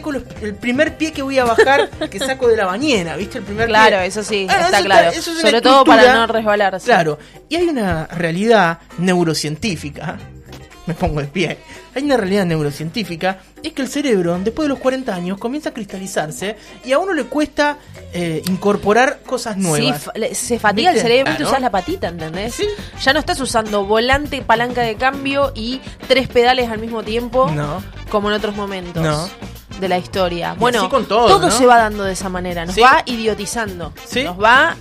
saco el primer pie que voy a bajar, que saco de la bañera, ¿viste? El primer Claro, pie. eso sí, Ah, está eso claro. eso es una Sobre todo estructura, para no resbalarse. Claro, y hay una realidad neurocientífica, me pongo de pie, hay una realidad neurocientífica, es que el cerebro, después de los 40 años, comienza a cristalizarse y a uno le cuesta incorporar cosas nuevas. Sí, se fatiga el ¿Viste? cerebro y te Claro. usas la patita, ¿entendés? Sí. Ya no estás usando volante, palanca de cambio y 3 pedales al mismo tiempo, No. como en otros momentos No. de la historia. Y Bueno, así con todo, ¿no? se va dando de esa manera, nos Sí. va idiotizando, Sí. nos va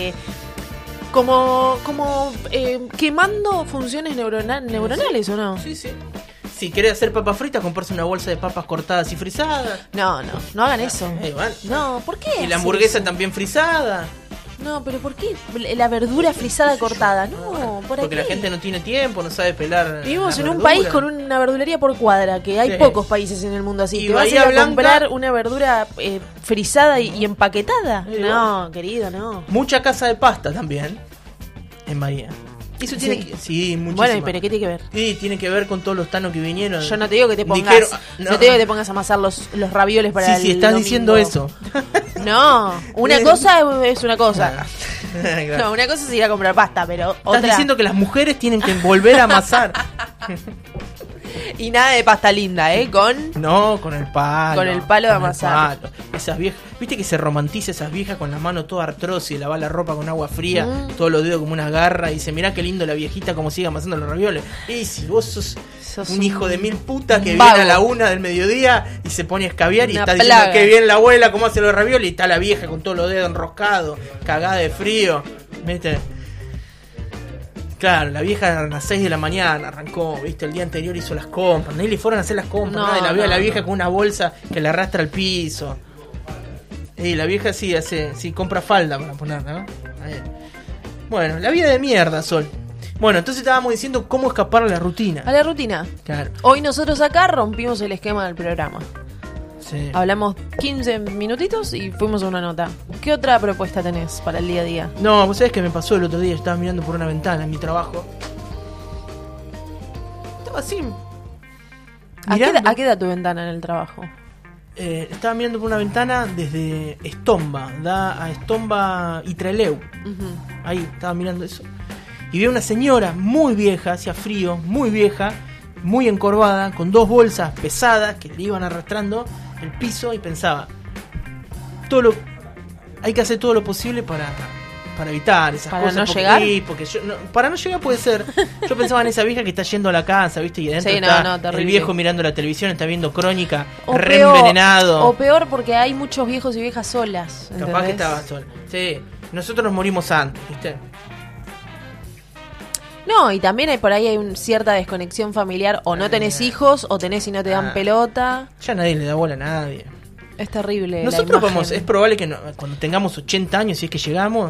como quemando funciones neuronales, ¿o no? Sí, sí. Si querés hacer papas fritas, comprarse una bolsa de papas cortadas y frisadas. No hagan eso. Bueno. No, ¿por qué? Y la hacer hamburguesa eso? también frisada. No, pero ¿por qué la verdura frisada cortada? No, ¿por Porque qué? la gente no tiene tiempo, no sabe pelar. Vivimos la en un verdura. país con una verdulería por cuadra, que hay Sí. pocos países en el mundo así. Y ¿Te vas a ir Bahía a Blanca- comprar una verdura frisada y empaquetada? Sí, No, querido, no. Mucha casa de pasta también. En Bahía. Eso tiene Sí. que. Sí, muchísima. Bueno, pero ¿qué tiene que ver? Sí, tiene que ver con todos los tanos que vinieron. Yo no te digo que te pongas, Dijeron- no te digo que te pongas a amasar los ravioles para el Sí, estás domingo. diciendo eso. No, una cosa es una cosa. Claro. No, una cosa es ir a comprar pasta, pero Estás otra. diciendo que las mujeres tienen que volver a amasar. Y nada de pasta linda, con No, con el palo. Con el palo de amasar. palo. Esas viejas, viste que se romantiza esas viejas con las manos toda artrosis y lavar la ropa con agua fría, todos los dedos como una garra y dice, mirá qué lindo la viejita como sigue amasando los ravioles. Y si vos sos un hijo de mil putas que vago. viene a la 1 del mediodía y se pone a escabiar y Una está plaga. diciendo que bien la abuela cómo hace los ravioles y está la vieja con todos los dedos enroscados, cagada de frío, ¿viste? Claro, la vieja a las 6 de la mañana arrancó, viste, el día anterior hizo las compras, ni le fueron a hacer las compras, No, nada, y la veo a la no, vieja no. con una bolsa que la arrastra al piso. Y la vieja sí compra falda para ponerla, ¿no? Ahí. Bueno, la vida de mierda, Sol. Bueno, entonces estábamos diciendo cómo escapar a la rutina. A la rutina. Claro. Hoy nosotros acá rompimos el esquema del programa. Sí. Hablamos 15 minutitos y fuimos a una nota. ¿Qué otra propuesta tenés para el día a día? No, vos sabés que me pasó el otro día, estaba mirando por una ventana en mi trabajo. Estaba así. mirando. ¿A qué da tu ventana en el trabajo? Estaba mirando por una ventana desde Estomba, da a Estomba y Trelew. Ahí estaba mirando eso. Y vi a una señora muy vieja, hacía frío, muy vieja, muy encorvada, con dos bolsas pesadas que le iban arrastrando el piso y pensaba, hay que hacer todo lo posible para evitar esas ¿Para cosas. no porque, llegar? sí, porque para no llegar puede ser. Yo pensaba en esa vieja que está yendo a la casa, ¿viste? Y adentro Sí, no, está no, el terrible. viejo mirando la televisión, está viendo Crónica, O reenvenenado. o peor porque hay muchos viejos y viejas solas. Capaz ¿entendés? que estaba sola. Sí, nosotros nos morimos antes, ¿viste? No, y también hay por ahí hay cierta desconexión familiar. O no tenés hijos, o tenés y no te dan pelota. Ya nadie le da bola a nadie. Es terrible. Nosotros la imagen. es probable que cuando tengamos 80 años, si es que llegamos,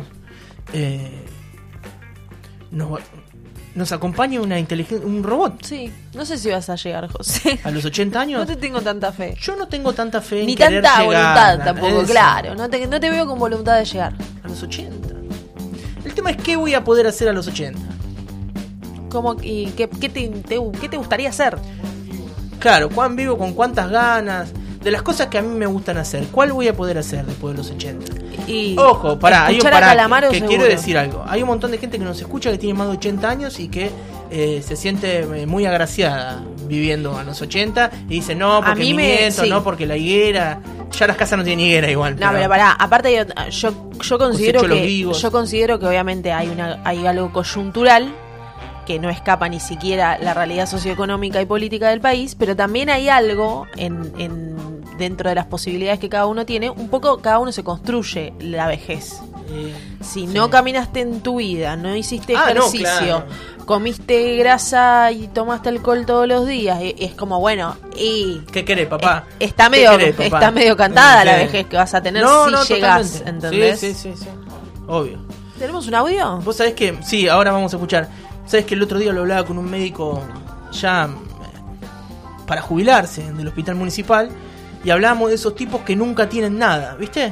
nos acompañe un robot. Sí, no sé si vas a llegar, José. A los 80 años. No te tengo tanta fe. Yo no tengo tanta fe en Ni querer tanta llegar, voluntad tampoco, eso. claro. No te veo con voluntad de llegar. A los 80. El tema es qué voy a poder hacer a los 80. ¿Y qué te gustaría hacer? Claro, cuán vivo, con cuántas ganas. De las cosas que a mí me gustan hacer, ¿cuál voy a poder hacer después de los 80? Y Ojo, escuchar a Calamaro, que quiero seguro. decir algo. Hay un montón de gente que nos escucha que tiene más de 80 años y que se siente muy agraciada viviendo a los 80 y dice no, porque mí mi nieto, sí. no, porque la higuera. Ya las casas no tienen higuera igual. No, pero pará, aparte yo considero Cosecho los que vivos. yo considero que obviamente hay algo coyuntural que no escapa ni siquiera la realidad socioeconómica y política del país, pero también hay algo dentro de las posibilidades que cada uno tiene, un poco cada uno se construye la vejez. Si no caminaste en tu vida, no hiciste ejercicio, claro. comiste grasa y tomaste alcohol todos los días, es como bueno, ¿Qué querés, papá? Está ¿Qué medio, querés, papá? está medio cantada Sí. la vejez que vas a tener si llegás, totalmente. ¿entendés? Sí. Obvio. ¿Tenemos un audio? Vos sabés que, sí, ahora vamos a escuchar. Sabés que el otro día lo hablaba con un médico ya para jubilarse del hospital municipal y hablábamos de esos tipos que nunca tienen nada, ¿viste?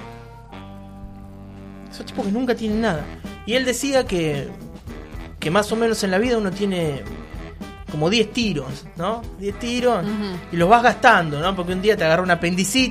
Esos tipos que nunca tienen nada. Y él decía que más o menos en la vida uno tiene como 10 tiros, ¿no? 10 tiros y los vas gastando, ¿no? Porque un día te agarra una apendicitis